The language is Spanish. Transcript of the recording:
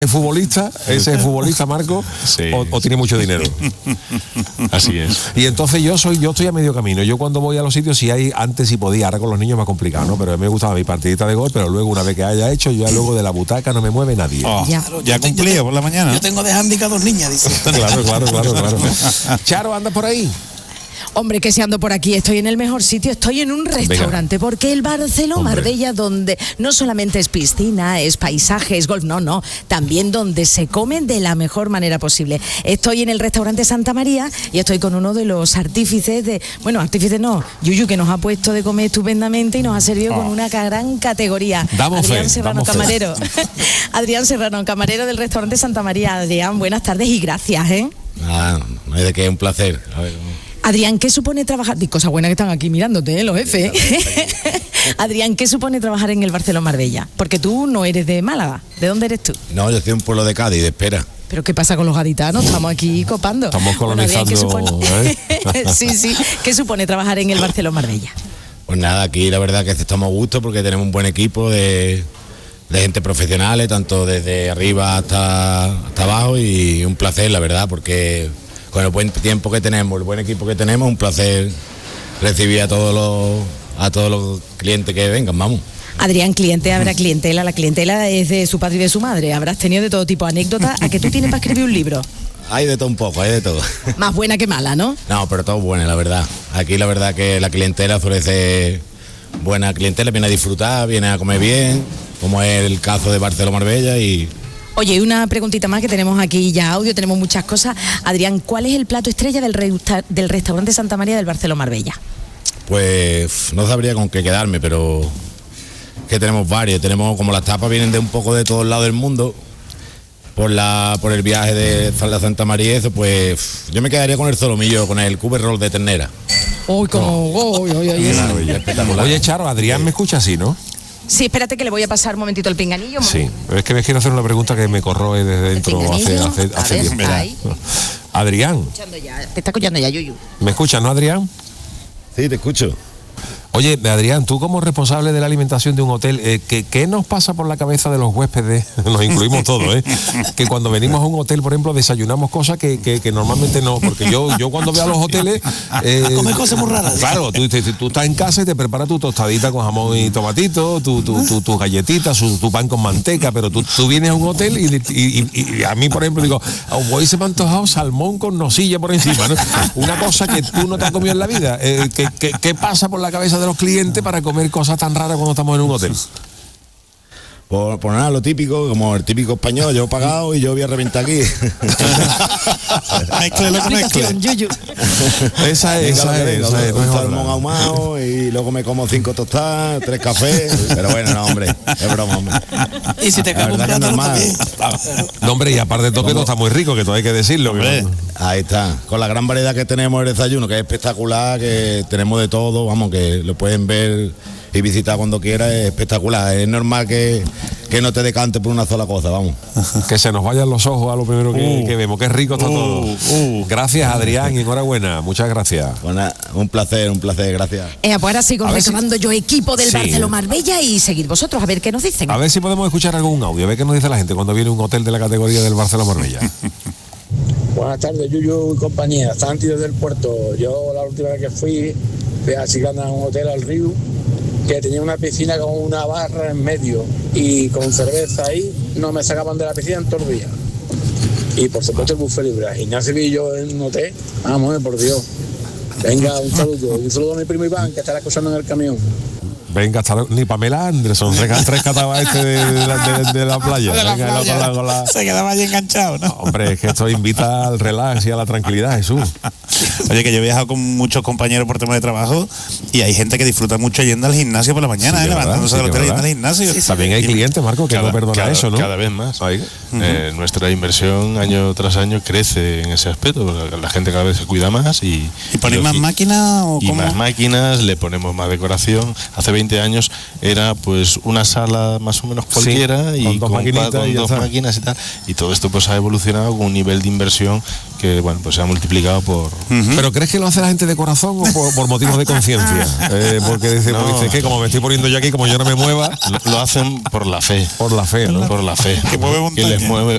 ese es futbolista, Marco, sí. o tiene mucho dinero. Así es. Y entonces yo estoy a medio camino. Yo cuando voy a los sitios, antes sí podía, ahora con los niños es más complicado, ¿no? Pero a mí me gustaba mi partidita de gol, pero luego una vez que haya hecho, ya luego de la butaca no me mueve nadie. Ya cumplido por la mañana. Yo tengo de handicap 2 niñas, dice. Claro. Charo, ¿anda por ahí? Hombre, que si ando por aquí, estoy en el mejor sitio, estoy en un restaurante, porque el Barceló Marbella, donde no solamente es piscina, es paisaje, es golf, no, también donde se come de la mejor manera posible. Estoy en el restaurante Santa María y estoy con uno de los artífices Yuyu, que nos ha puesto de comer estupendamente y nos ha servido con una gran categoría. Adrián Serrano, camarero. Adrián Serrano, camarero del restaurante Santa María. Adrián, buenas tardes y gracias, No hay de qué, un placer. A ver, Adrián, ¿qué supone trabajar? Cosas buenas que están aquí mirándote, los jefes. Adrián, ¿qué supone trabajar en el Barceló Marbella? Porque tú no eres de Málaga. ¿De dónde eres tú? No, yo estoy en un pueblo de Cádiz, de Espera. ¿Pero qué pasa con los gaditanos? Estamos aquí copando. Estamos colonizando. Bueno, Adrián, sí. ¿Qué supone trabajar en el Barceló Marbella? Pues nada, aquí la verdad que estamos a gusto porque tenemos un buen equipo de gente profesional, tanto desde arriba hasta abajo, y un placer, la verdad, porque con el buen tiempo que tenemos, el buen equipo que tenemos, un placer recibir a todos los clientes que vengan, vamos. Adrián, habrá clientela, la clientela es de su padre y de su madre, habrás tenido de todo tipo de anécdotas. ¿A que tú tienes para escribir un libro? Hay de todo un poco, hay de todo. Más buena que mala, ¿no? No, pero todo buena, la verdad. Aquí la verdad que la clientela suele ser buena clientela, viene a disfrutar, viene a comer bien, como es el caso de Barceló Marbella. Y oye, una preguntita más, que tenemos aquí ya audio, tenemos muchas cosas. Adrián, ¿cuál es el plato estrella del restaurante Santa María del Barceló Marbella? Pues no sabría con qué quedarme, pero que tenemos varios. Tenemos, como las tapas vienen de un poco de todos lados del mundo, por el viaje de la Santa María, eso, pues yo me quedaría con el solomillo, con el cube roll de ternera. Espectacular. Oye, Charo, Adrián me escucha así, ¿no? Sí, espérate que le voy a pasar un momentito el pinganillo. Sí, pero es que me quiero hacer una pregunta que me corroe desde dentro hace tiempo. Adrián. Te está escuchando ya, Yuyu. ¿Me escuchas, no, Adrián? Sí, te escucho. Oye, Adrián, tú como responsable de la alimentación de un hotel, ¿qué nos pasa por la cabeza de los huéspedes? Nos incluimos todos, que cuando venimos a un hotel, por ejemplo, desayunamos cosas que normalmente no, porque yo cuando veo a los hoteles comer cosas muy raras. Claro, tú estás en casa y te preparas tu tostadita con jamón y tomatito, tus galletitas, tu pan con manteca, pero tú vienes a un hotel y a mí, por ejemplo, digo, hoy se me ha antojado salmón con nocilla por encima, ¿no? Una cosa que tú no te has comido en la vida. ¿Qué pasa por la cabeza de los clientes para comer cosas tan raras cuando estamos en un hotel? Por nada, lo típico, como el típico español, yo he pagado y yo voy a reventar aquí. Esa es. Un salmón ahumado y luego me como 5 tostadas, 3 cafés. Pero bueno, no, hombre, es broma, hombre. Y si te cae un plato, no, hombre, y aparte de todo, que no está muy rico, que todo hay que decirlo. Ahí está, con la gran variedad que tenemos el desayuno, que es espectacular, que tenemos de todo, vamos, que lo pueden ver y visitar cuando quiera, es espectacular. Es normal que no te decantes por una sola cosa, vamos. Que se nos vayan los ojos a lo primero que vemos, que rico está todo. Gracias, Adrián, y enhorabuena, muchas gracias. Bueno, un placer, gracias. Pues ahora sigo recabando yo equipo del Barceló Marbella y seguid vosotros a ver qué nos dicen. A ver si podemos escuchar algún audio, a ver qué nos dice la gente cuando viene un hotel de la categoría del Barceló Marbella. Buenas tardes, Yuyu y compañía. Santi desde el puerto. Yo la última vez que fui a Chiclana, a un hotel al río, que tenía una piscina con una barra en medio y con cerveza ahí, no me sacaban de la piscina en todo el día. Y por supuesto el buffet libre. Gimnasio vi yo en un hotel, vamos, por Dios. Venga, un saludo a mi primo Iván, que estará escuchando en el camión. Venga, ni Pamela Anderson, tres catabas de la playa. Se quedaba ahí enganchado, ¿no? Hombre, es que esto invita al relax y a la tranquilidad, Jesús. Oye, que yo he viajado con muchos compañeros por tema de trabajo y hay gente que disfruta mucho yendo al gimnasio por la mañana, levantándose del hotel y yendo al gimnasio. También hay clientes, Marco, que no perdona eso, ¿no? Cada vez más. Nuestra inversión año tras año crece en ese aspecto, porque la gente cada vez se cuida más y ponéis más máquinas o y más máquinas, le ponemos más decoración. Hace 20 años era pues una sala más o menos cualquiera, y con dos máquinas y tal, y todo esto pues ha evolucionado con un nivel de inversión que bueno, pues se ha multiplicado por... ¿Pero crees que lo hace la gente de corazón o por motivos de conciencia? Porque dice que como me estoy poniendo yo aquí, como yo no me mueva... Lo hacen por la fe. Por la fe, ¿no? Por la fe. Que mueve montañas.